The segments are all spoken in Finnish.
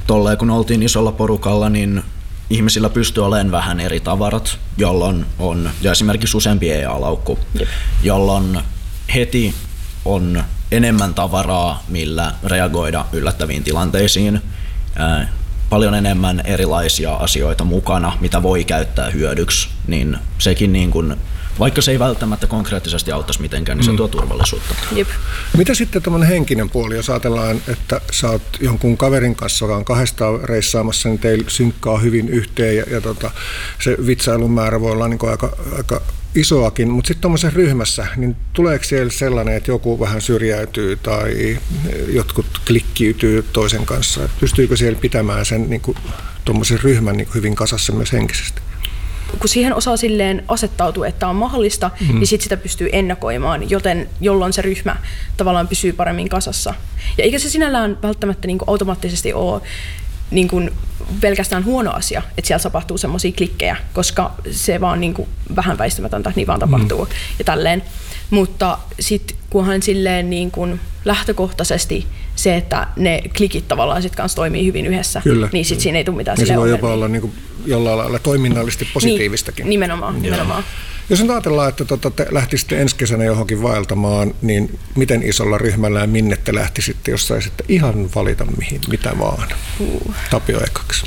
tolleen kun oltiin isolla porukalla, niin ihmisillä pystyy olemaan vähän eri tavarat, jolloin on, ja esimerkiksi useampi EA-laukku, jolloin heti on enemmän tavaraa, millä reagoida yllättäviin tilanteisiin, paljon enemmän erilaisia asioita mukana, mitä voi käyttää hyödyksi, niin sekin niin kuin, vaikka se ei välttämättä konkreettisesti auttaisi mitenkään, niin se tuo turvallisuutta. Jep. Mitä sitten tämmöinen henkinen puoli, jos ajatellaan, että sä oot jonkun kaverin kanssa, joka on 200 reissaamassa, niin teillä synkkaa hyvin yhteen ja se vitsailun määrä voi olla niin kuin aika isoakin, mutta sitten tuommoisessa ryhmässä, niin tuleeko siellä sellainen, että joku vähän syrjäytyy tai jotkut klikkiytyy toisen kanssa? Pystyykö siellä pitämään sen niin tuommoisen ryhmän niin hyvin kasassa myös henkisesti? Kun siihen osaa silleen asettautua, että on mahdollista, niin sit sitä pystyy ennakoimaan, jolloin se ryhmä tavallaan pysyy paremmin kasassa. Ja eikä se sinällään välttämättä niin kuin automaattisesti ole niin kuin pelkästään huono asia, että siellä tapahtuu semmoisia klikkejä, koska se vaan niin kuin vähän väistämätöntä, niin vaan tapahtuu ja tälleen. Mutta sitten kunhan silleen niin kuin lähtökohtaisesti se, että ne klikit tavallaan sit kanssa toimii hyvin yhdessä, Kyllä. niin sitten siinä ei tule mitään ja silleen se voi ongelmia. jopa olla niin kuin jollain lailla toiminnallisesti positiivistakin. Niin, nimenomaan. Jos nyt ajatellaan, että te lähtisitte ensi kesänä johonkin vaeltamaan, niin miten isolla ryhmällä ja minne te lähtisitte, jos saisitte ihan valita mitä vaan? Tapio ekaksi.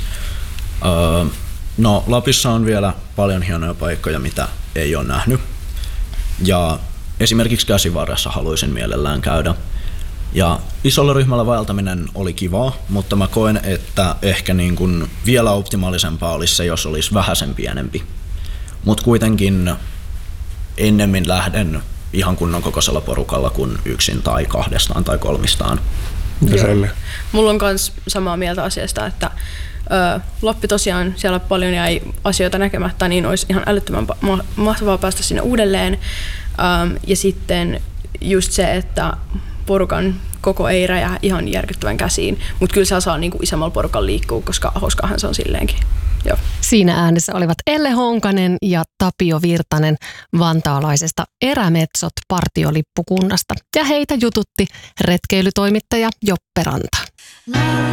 No Lapissa on vielä paljon hienoja paikkoja, mitä ei ole nähnyt. Ja esimerkiksi Käsivarressa haluaisin mielellään käydä. Ja isolla ryhmällä vaeltaminen oli kivaa, mutta mä koen, että ehkä niin kuin vielä optimaalisempaa olisi se, jos olisi vähäsen pienempi. Mutta kuitenkin ennemmin lähden ihan kunnon kokoisella porukalla kuin yksin tai kahdestaan tai kolmistaan. Mulla on myös samaa mieltä asiasta, että Lappi tosiaan, siellä paljon jäi asioita näkemättä, niin olisi ihan älyttömän mahtavaa päästä sinne uudelleen. Ja sitten just se, että porukan koko ei räjähä ihan järkyttävän käsiin, mutta kyllä se saa niinku isommalla porukan liikkua, koska hauskaahan se on silleenkin. Joo. Siinä äänessä olivat Elle Honkanen ja Tapio Virtanen vantaalaisesta Erämetsot partiolippukunnasta. Ja heitä jututti retkeilytoimittaja Joppe Ranta.